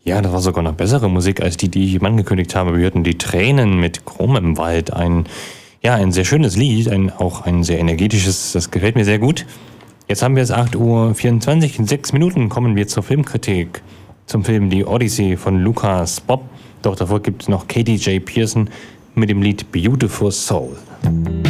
Ja, das war sogar noch bessere Musik als die ich ihm angekündigt habe. Wir hörten die Tränen mit Krumm im Wald. Ein sehr schönes Lied, auch ein sehr energetisches, das gefällt mir sehr gut. Jetzt haben wir es 8:24 Uhr, in 6 Minuten kommen wir zur Filmkritik. Zum Film Die Odyssey von Lucas Bob. Doch davor gibt es noch Katie J. Pearson mit dem Lied Beautiful Soul.